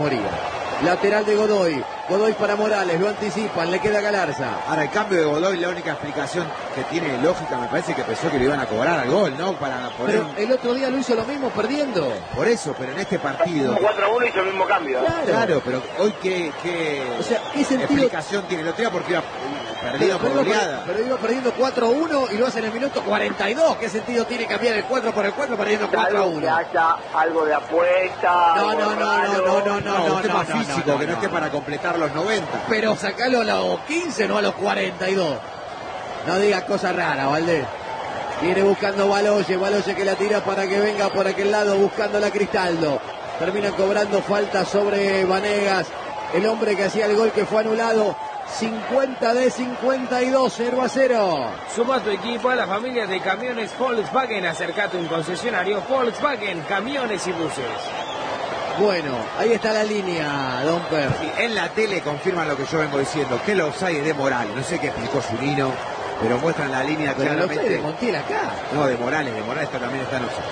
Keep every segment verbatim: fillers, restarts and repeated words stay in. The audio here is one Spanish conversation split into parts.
Lateral de Godoy, Godoy para Morales, lo anticipan, le queda Galarza. Ahora el cambio de Godoy, la única explicación que tiene lógica, me parece que pensó que le iban a cobrar al gol, ¿no? Para poner... Pero el otro día lo hizo lo mismo, perdiendo. Por eso, pero en este partido... cuatro a uno hizo el mismo cambio. Claro, claro, pero hoy qué, qué, o sea, ¿qué sentido... explicación tiene? El otro día porque iba perdido por goleada. Pero iba perdiendo cuatro a uno y lo hace en el minuto cuarenta y dos. ¿Qué sentido tiene cambiar el cuatro por el cuatro perdiendo cuatro a uno? Que haya algo de apuesta. No, no, no, no, no, no, no, no, un tema no, físico, no, no, que no esté para completar los noventa. Pero sacalo a los quince, no a los cuarenta y dos. No digas cosas raras, Valdés. Viene buscando Baloye, Baloye que la tira para que venga por aquel lado buscando la Cristaldo. Termina cobrando falta sobre Vanegas, el hombre que hacía el gol que fue anulado. cincuenta de cincuenta y dos, cero a cero. Suma tu equipo a la familia de camiones Volkswagen. Acercate a un concesionario Volkswagen, camiones y buses. Bueno, ahí está la línea, Don Per. Sí, en la tele confirman lo que yo vengo diciendo, que el offside es de Morales. No sé qué explicó Zunino, pero muestran la línea pero claramente. de Montiel acá. No, de Morales, de Morales también está en offside.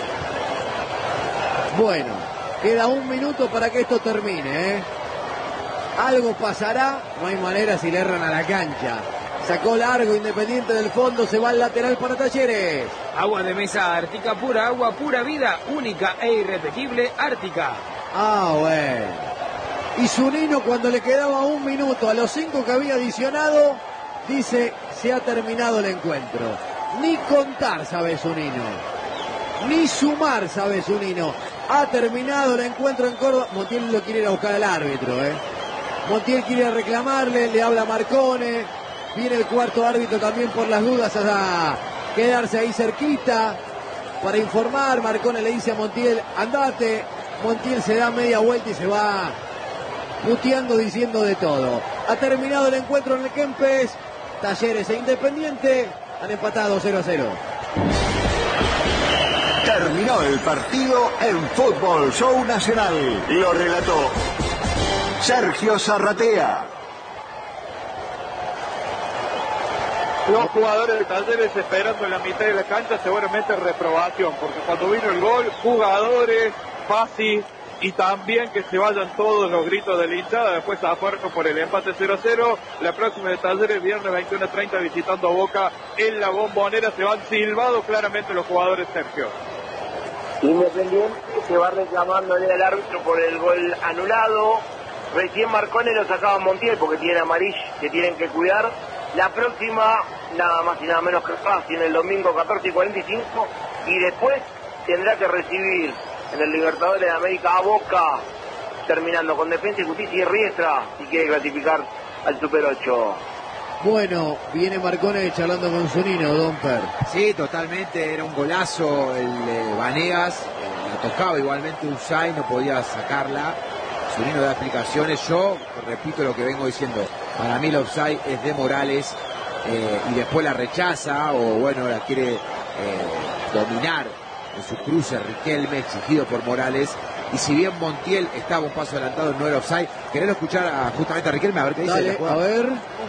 Bueno, queda un minuto para que esto termine, ¿eh? Algo pasará, no hay manera si le erran a la cancha. Sacó largo, Independiente del fondo, se va al lateral para Talleres. Agua de mesa Ártica pura, agua pura vida, única e irrepetible Ártica. Ah, bueno. Y Zunino, cuando le quedaba un minuto a los cinco que había adicionado, dice, se ha terminado el encuentro. Ni contar sabe Zunino, ni sumar sabe Zunino. Ha terminado el encuentro en Córdoba. Montiel lo quiere ir a buscar al árbitro, ¿eh? Montiel quiere reclamarle, le habla Marcone. Viene el cuarto árbitro también por las dudas a quedarse ahí cerquita para informar. Marcone le dice a Montiel, andate. Montiel se da media vuelta y se va puteando, diciendo de todo. Ha terminado el encuentro en el Kempes. Talleres e Independiente han empatado cero a cero. Terminó el partido en Fútbol Show Nacional. Lo relató Sergio Zarratea. Los jugadores de Talleres esperando en la mitad de la cancha, seguramente reprobación, porque cuando vino el gol, jugadores, fácil, y también que se vayan todos los gritos de la hinchada, después afuerzo por el empate cero a cero. La próxima de Talleres, viernes veintiuno a treinta, visitando a Boca en la Bombonera. Se van silbados claramente los jugadores, Sergio. Independiente se va reclamándole al árbitro por el gol anulado. Recién Marcone lo sacaba Montiel porque tiene amarillo que tienen que cuidar. La próxima, nada más y nada menos que fácil, en el domingo catorce y cuarenta y cinco. Y después tendrá que recibir en el Libertadores de América a Boca, terminando con Defensa y Justicia y Riestra, si quiere gratificar al Super ocho. Bueno, viene Marcone charlando con Zunino, Don Per. Sí, totalmente, era un golazo el de Vanegas, eh, la tocaba igualmente Usay, no podía sacarla. Zunino da explicaciones, yo repito lo que vengo diciendo, para mí el offside es de Morales, eh, y después la rechaza, o bueno, la quiere eh, dominar en su cruce Riquelme, exigido por Morales. Y si bien Montiel estaba un paso adelantado, no era offside. ¿Querés escuchar a, justamente a Riquelme? A ver qué dice. Dale, a ver.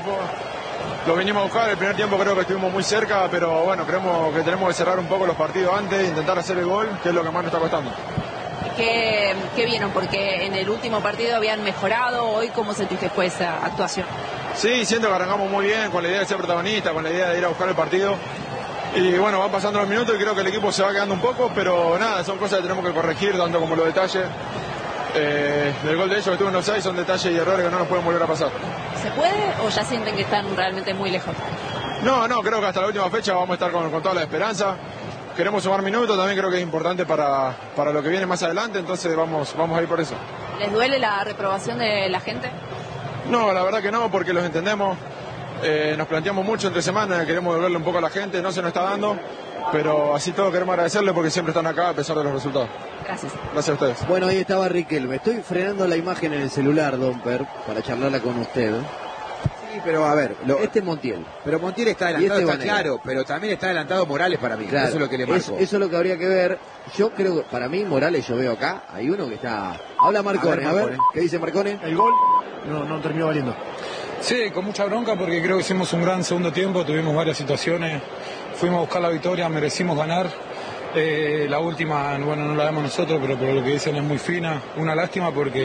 Lo venimos a buscar, el primer tiempo creo que estuvimos muy cerca, pero bueno, creemos que tenemos que cerrar un poco los partidos antes, intentar hacer el gol, que es lo que más nos está costando. ¿Qué, qué vieron? Porque en el último partido habían mejorado, hoy ¿cómo sentiste fue esa actuación? Sí, siento que arrancamos muy bien, con la idea de ser protagonista, con la idea de ir a buscar el partido. Y bueno, van pasando los minutos y creo que el equipo se va quedando un poco, pero nada, son cosas que tenemos que corregir, tanto como los detalles eh, del gol de ellos que estuvo en los seis, son detalles y errores que no nos pueden volver a pasar. ¿Se puede o ya sienten que están realmente muy lejos? No, no, creo que hasta la última fecha vamos a estar con, con toda la esperanza. Queremos sumar minutos, también creo que es importante para, para lo que viene más adelante, entonces vamos, vamos a ir por eso. ¿Les duele la reprobación de la gente? No, la verdad que no, porque los entendemos. Eh, nos planteamos mucho entre semanas, queremos devolverle un poco a la gente, no se nos está dando, pero así todo queremos agradecerle porque siempre están acá a pesar de los resultados. Gracias. Gracias a ustedes. Bueno, ahí estaba Riquelme. Estoy frenando la imagen en el celular, Don Per, para charlarla con usted. Sí, pero a ver, lo, este Montiel. Pero Montiel está adelantado, este está claro, pero también está adelantado Morales para mí. Claro, eso es lo que le marcó. Eso, eso es lo que habría que ver. Yo creo que para mí Morales, yo veo acá, hay uno que está... Habla Marcone, a ver, a ver ¿qué dice Marcone? El gol no, no terminó valiendo. Sí, con mucha bronca porque creo que hicimos un gran segundo tiempo, tuvimos varias situaciones, fuimos a buscar la victoria, merecimos ganar. Eh, la última, bueno, no la vemos nosotros, pero por lo que dicen es muy fina. Una lástima porque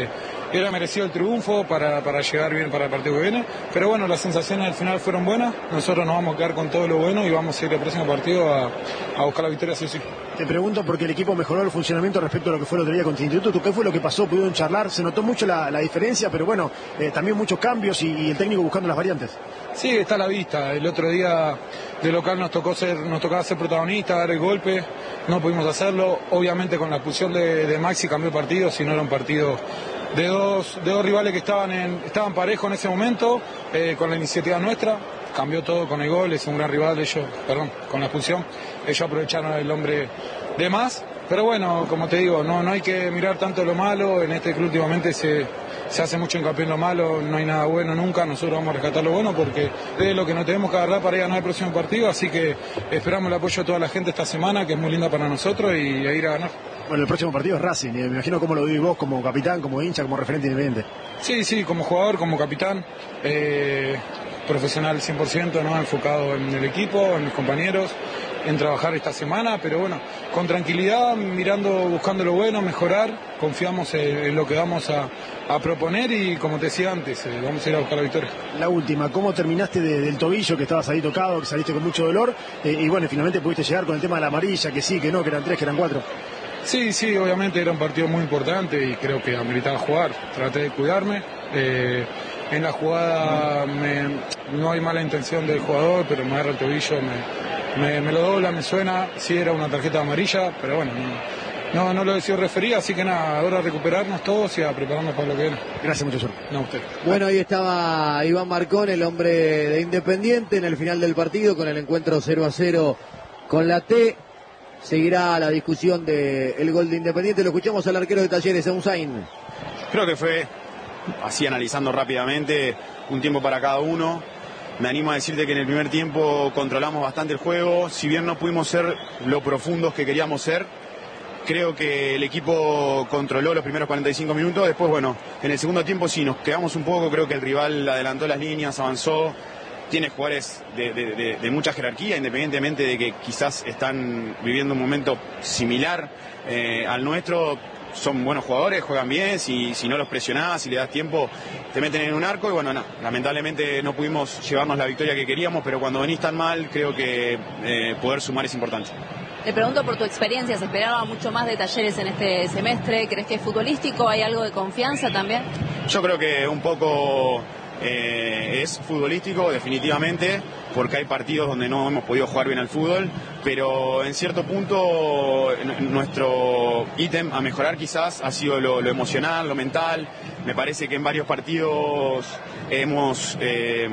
era merecido el triunfo para, para llegar bien para el partido que viene, pero bueno, las sensaciones al final fueron buenas, nosotros nos vamos a quedar con todo lo bueno y vamos a ir al próximo partido a, a buscar la victoria, sí, sí. Te pregunto porque el equipo mejoró el funcionamiento respecto a lo que fue el otro día contra el Instituto. ¿Qué fue lo que pasó? ¿Pudieron charlar? Se notó mucho la, la diferencia, pero bueno, eh, también muchos cambios y, y el técnico buscando las variantes. Sí, está a la vista. El otro día de local nos tocó ser, nos tocaba ser protagonistas, dar el golpe, no pudimos hacerlo. Obviamente con la expulsión de, de Maxi cambió el partido, si no era un partido de dos, de dos rivales que estaban, en, estaban parejos en ese momento, eh, con la iniciativa nuestra. Cambió todo con el gol, es un gran rival, ellos, perdón, con la expulsión, ellos aprovecharon el hombre de más, pero bueno, como te digo, no, no hay que mirar tanto lo malo, en este club últimamente se, se hace mucho hincapié en lo malo, no hay nada bueno nunca, nosotros vamos a rescatar lo bueno porque es lo que nos tenemos que agarrar para ir a ganar el próximo partido, así que esperamos el apoyo de toda la gente esta semana, que es muy linda para nosotros, y a ir a ganar. Bueno, el próximo partido es Racing, me imagino cómo lo vivís vos como capitán, como hincha, como referente independiente. Sí, sí, como jugador, como capitán, eh, profesional cien por ciento, ¿no? Enfocado en el equipo, en mis compañeros, en trabajar esta semana, pero bueno, con tranquilidad, mirando, buscando lo bueno, mejorar, confiamos en, en lo que vamos a, a proponer y como te decía antes, eh, vamos a ir a buscar la victoria. La última, ¿cómo terminaste de, del tobillo, que estabas ahí tocado, que saliste con mucho dolor, eh, y bueno, finalmente pudiste llegar con el tema de la amarilla, que sí, que no, que eran tres, que eran cuatro? Sí, sí, obviamente era un partido muy importante y creo que ameritaba jugar, traté de cuidarme. Eh, en la jugada me, no hay mala intención del jugador, pero me agarra el tobillo, me, me, me lo dobla, me suena, sí era una tarjeta amarilla, pero bueno, no, no, no lo decidió referir, así que nada, ahora a recuperarnos todos y a prepararnos para lo que viene. Gracias, mucho suerte. No, a usted. Bueno, ahí estaba Iván Marcón, el hombre de Independiente, en el final del partido, con el encuentro cero a cero con la T. Seguirá la discusión del gol de Independiente. Lo escuchamos al arquero de Talleres, Eunzain. Creo que fue, así analizando rápidamente, un tiempo para cada uno. Me animo a decirte que en el primer tiempo controlamos bastante el juego. Si bien no pudimos ser lo profundos que queríamos ser, creo que el equipo controló los primeros cuarenta y cinco minutos. Después, bueno, en el segundo tiempo sí nos quedamos un poco. Creo que el rival adelantó las líneas, avanzó. Tiene jugadores de, de, de, de mucha jerarquía, independientemente de que quizás están viviendo un momento similar eh, al nuestro. Son buenos jugadores, juegan bien, si, si no los presionás, si le das tiempo, te meten en un arco y bueno, no, lamentablemente no pudimos llevarnos la victoria que queríamos, pero cuando venís tan mal, creo que eh, poder sumar es importante. Te pregunto por tu experiencia, ¿se esperaba mucho más de Talleres en este semestre? ¿Crees que es futbolístico? ¿Hay algo de confianza también? Yo creo que un poco... Eh, es futbolístico definitivamente, porque hay partidos donde no hemos podido jugar bien al fútbol, pero en cierto punto nuestro ítem a mejorar quizás ha sido lo, lo emocional, lo mental. Me parece que en varios partidos hemos eh,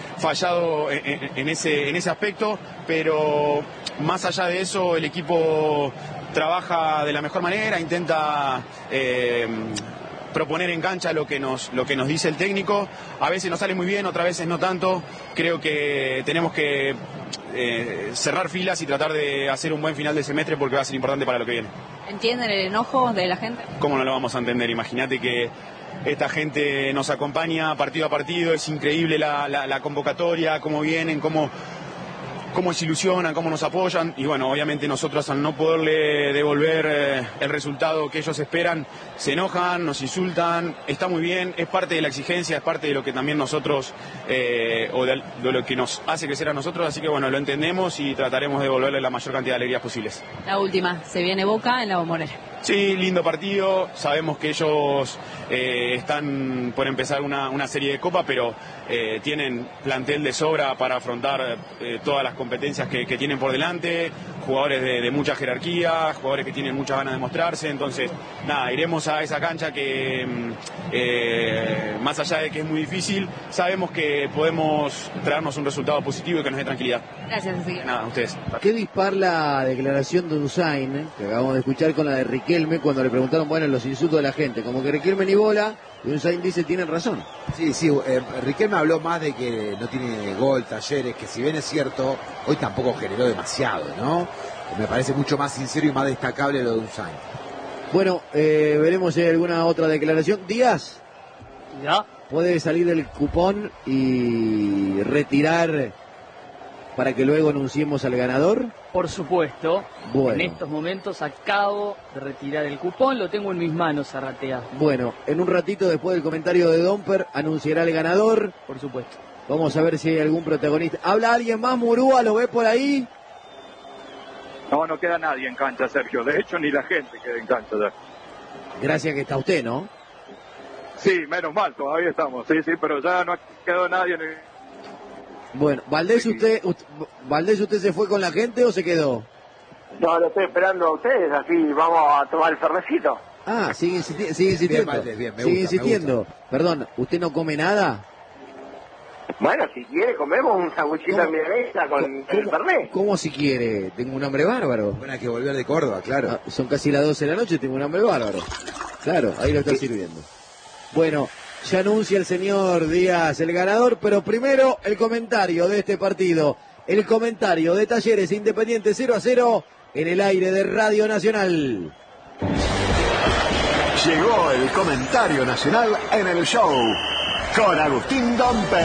fallado en, en, ese, en ese aspecto, pero más allá de eso el equipo trabaja de la mejor manera, intenta... Eh, proponer en cancha lo que nos lo que nos dice el técnico. A veces nos sale muy bien, otras veces no tanto. Creo que tenemos que eh, cerrar filas y tratar de hacer un buen final de semestre porque va a ser importante para lo que viene. ¿Entienden el enojo de la gente? ¿Cómo no lo vamos a entender? Imagínate que esta gente nos acompaña partido a partido, es increíble la, la, la convocatoria, cómo vienen, cómo... cómo se ilusionan, cómo nos apoyan y bueno, obviamente nosotros al no poderle devolver eh, el resultado que ellos esperan, se enojan, nos insultan, está muy bien, es parte de la exigencia, es parte de lo que también nosotros, eh, o de, de lo que nos hace crecer a nosotros, así que bueno, lo entendemos y trataremos de devolverle la mayor cantidad de alegrías posibles. La última, se viene Boca en la Bombonera. Sí, lindo partido, sabemos que ellos eh, están por empezar una, una serie de copas, pero eh, tienen plantel de sobra para afrontar eh, todas las competencias que, que tienen por delante, jugadores de, de mucha jerarquía, jugadores que tienen muchas ganas de mostrarse, entonces nada, iremos a esa cancha que eh, más allá de que es muy difícil, sabemos que podemos traernos un resultado positivo y que nos dé tranquilidad. Gracias, Ezequiel. Nada, a ustedes. Qué dispar la declaración de Eunzain, ¿eh? Que acabamos de escuchar con la de Riquelme cuando le preguntaron, bueno, los insultos de la gente, como que Riquelme ni bola, y Eunzain dice, tienen razón. Sí, sí, eh, Riquelme habló más de que no tiene gol, Talleres, que si bien es cierto, hoy tampoco generó demasiado, ¿no? Me parece mucho más sincero y más destacable lo de Eunzain. Bueno, eh, veremos si hay alguna otra declaración. Díaz, ¿ya? Puede salir del cupón y retirar para que luego anunciemos al ganador? Por supuesto. Bueno. En estos momentos acabo de retirar el cupón, lo tengo en mis manos, Zarratea. Bueno, en un ratito después del comentario de Domper anunciará el ganador. Por supuesto. Vamos a ver si hay algún protagonista. ¿Habla alguien más, Murúa? ¿Lo ve por ahí? No, no queda nadie en cancha, Sergio. De hecho, ni la gente queda en cancha ya. Gracias que está usted, ¿no? Sí, menos mal, todavía estamos. Sí, sí, pero ya no ha quedado nadie en el... Bueno, ¿Valdés usted, usted, Valdés, usted se fue con la gente o se quedó? No, lo estoy esperando a ustedes, así vamos a tomar el fernecito. Ah, sigue, insisti sigue insistiendo. Bien, Valdés, bien, me sigue gusta, insistiendo. me gusta. Perdón, ¿usted no come nada? Bueno, si quiere comemos un sanguchito en mi mesa con el fernet. ¿Cómo si quiere? Tengo un hambre bárbaro. Bueno, hay que volver de Córdoba, claro. Ah, son casi las doce de la noche, tengo un hambre bárbaro. Claro, ahí lo está sirviendo. Bueno, ya anuncia el señor Díaz el ganador, pero primero el comentario de este partido. El comentario de Talleres Independiente cero a cero en el aire de Radio Nacional. Llegó el comentario nacional en el show con Agustín Domper.